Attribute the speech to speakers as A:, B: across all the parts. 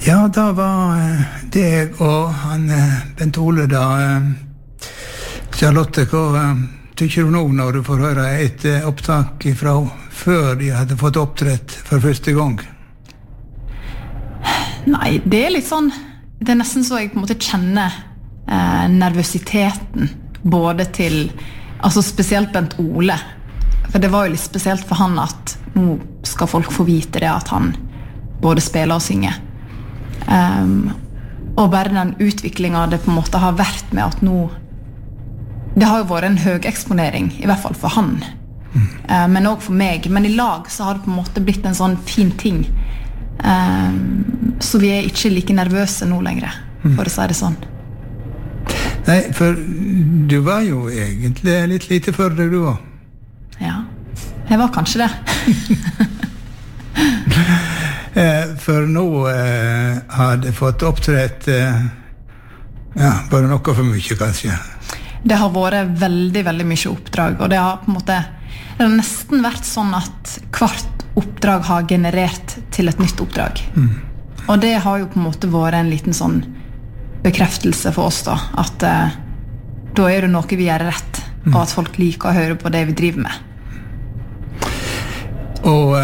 A: Ja, da var det og han Bent Ole da. Charlotte, hva tykker du nå når du får høre et opptak fra før de hadde fått opptrett for første gang?
B: Nei, det litt sånn, det nesten så jeg på en måte kjenner nervøsiteten både til, altså spesielt Bent Ole, for det var jo litt spesielt for han at nå skal folk få vite det at han både spiller og synger. Og bare den utviklingen det på en måte har vært med at nå det har jo vært en høy eksponering i hvert fall for han men også for meg, men i lag så har det på en måte blitt en sånn fin ting så vi ikke like nervøse nå lenger for å si det sånn.
A: Nei, for du var jo egentlig litt lite før det du var.
B: Ja, jeg var kanskje det.
A: For nå hadde fått opptrett bare noe for mye kanskje.
B: Det har vært veldig, veldig mye oppdrag, og det har på en måte det har nesten vært sånn at hvert oppdrag har generert til et nytt oppdrag. Og det har jo på en måte vært en liten sånn bekreftelse for oss da, at da det noe vi gjør rett, og at folk liker å høre på det vi driver med.
A: Og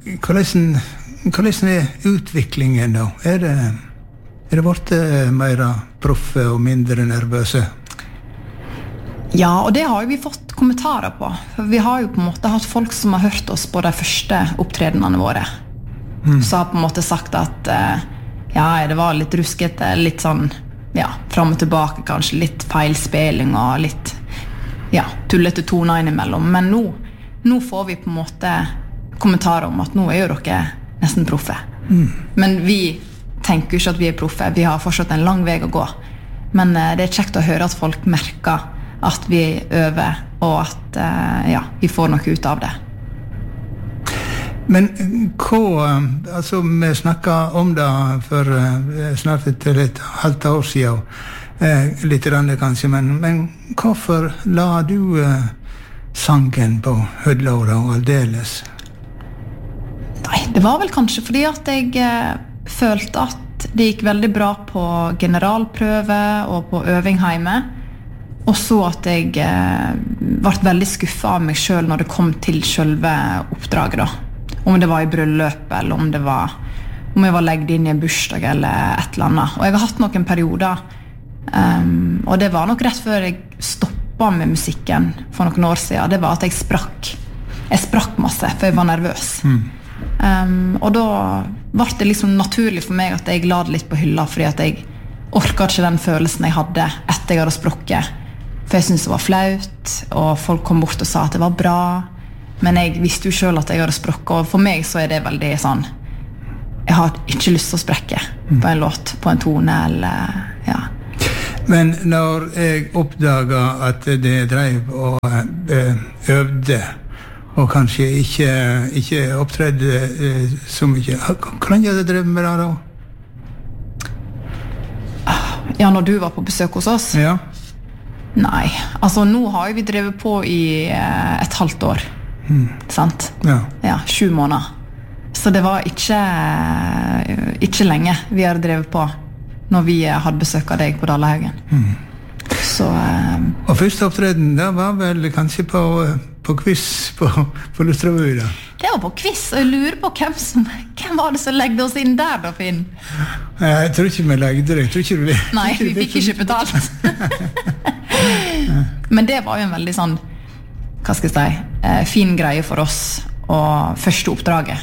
A: hvordan utviklingen da? Det vært mer proffe og mindre nervøse?
B: Ja, og det har jo vi fått kommentarer på. For vi har jo på en måte hatt folk som har hørt oss på de første opptredenene våre. Så har på en måte sagt at ja, det var litt ruskete, litt sånn, ja, fram og tilbake kanskje, litt feilspilling og litt, ja, tullete toner innimellom. Men nå får vi på en måte kommentarer om at nå jo dere nesten proffe. Men vi tenker jo ikke at vi proffe. Vi har fortsatt en lang vei å gå. Men det kjekt å høre at folk merker at vi øver, og at ja, vi får noe ut av det.
A: Men altså vi snakket om det for snart et halvt år siden, litt rann kanskje, men hvorfor la du sangen på hødlåret og aldeles?
B: Nei, det var vel kanskje fordi at jeg følte at det gikk veldig bra på generalprøve og på øving hjemme, og så at jeg ble veldig skuffet av meg selv når det kom til selve oppdraget da. Om det var i bryllup, eller om jeg var legget inn i en bursdag eller et eller annet. Og jeg har hatt noen perioder, og det var nok rett før jeg stoppet med musikken for noen år siden. Det var at jeg sprakk masse, for jeg var nervøs. Og da var det liksom naturlig for meg at jeg la det litt på hylla, fordi at jeg orket ikke den følelsen jeg hadde etter jeg hadde sprukket. For jeg syntes det var flaut, og folk kom bort og sa at det var bra. Men jeg visste jo selv at jeg hadde sprukket, og for meg så det veldig sånn, jeg har ikke lyst til å sprekke på en låt, på en tone, eller, ja.
A: Men når jeg oppdaget at det drev og øvde, og kanskje ikke opptredde så mye, hvordan gjør det drev med det da?
B: Ja, når du var på besøk hos oss?
A: Ja.
B: Nei, altså nå har vi drevet på i et halvt år. Sant? Ja, 7 måneder. Så det var ikke lenge vi hadde drevet på når vi hadde besøk av deg på Dalahaugen. Så,
A: og første opptreden da var vel kanskje på quiz på Lustrabu da?
B: Det var på quiz, og jeg lurer på hvem var det som legde oss inn der da, Finn?
A: Jeg tror ikke vi legde det.
B: Nei, vi fikk ikke betalt. Men det var jo en veldig sånn, hva skal jeg si, fin greie for oss og første oppdraget.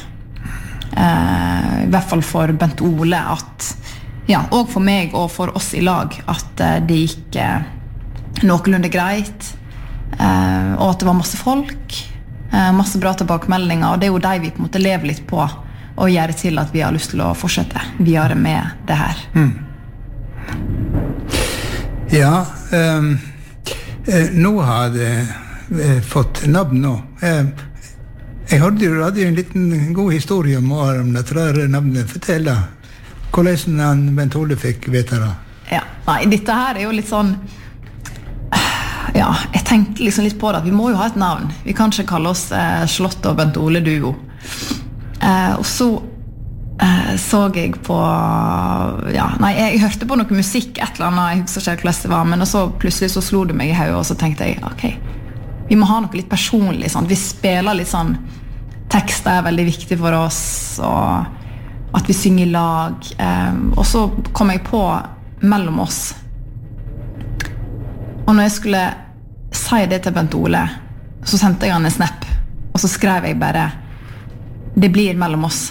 B: I hvert fall for Bent Ole at, ja, og for meg og for oss i lag, at det gikk noenlunde greit, og at det var masse folk, masse bra tilbakemeldinger, og det jo de vi på en måte lever litt på og gjør det til at vi har lyst til å fortsette videre med det her.
A: Ja, nå har det fått navn nå. Jeg hørte jo en liten god historie om dette der navnet. Fortell da, hvordan Bent Ole fikk vite det?
B: Ja, nei, dette her jo litt sånn, ja, jeg tenkte liksom litt på det, at vi må jo ha et navn. Vi kan ikke kalle oss Charlotte og Bent Ole duo. Og så så jeg på jeg hørte på noe musikk et eller annet, jeg husker ikke hvordan det var, men så plutselig så slo det meg i hodet, og så tenkte jeg ok, vi må ha noe litt personlig sånn. Vi spiller litt sånn tekster veldig viktig for oss, og at vi synger i lag, og så kom jeg på mellom oss, og når jeg skulle si det til Bent Ole, så sendte jeg han en snap, og så skrev jeg bare det blir mellom oss.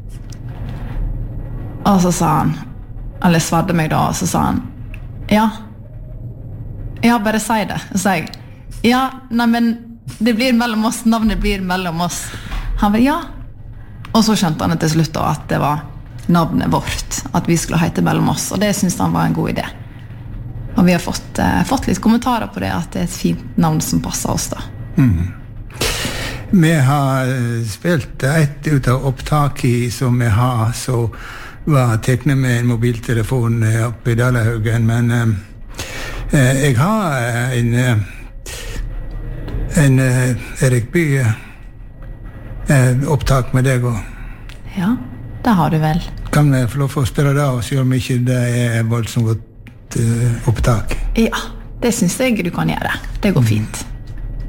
B: Og så sa han, eller svarte meg da, og så sa han, ja, bare si det. Og så sa jeg, ja, nei, men det blir mellom oss, navnet blir mellom oss. Han var, ja. Og så skjønte han til slutt da, at det var navnet vårt, at vi skulle hete mellom oss, og det synes han var en god idé. Og vi har fått litt kommentarer på det, at det er et fint navn som passer oss da.
A: Vi har spilt et ut av opptaket som vi har, så var teknet med en mobiltelefon oppe i Dalahaugen, men jeg har en Erik Bye opptak med deg også.
B: Ja, det har du vel.
A: Kan vi få lov å spille det av, selv om ikke det er voldsomt godt opptak?
B: Ja, det synes jeg du kan gjøre. Det går fint.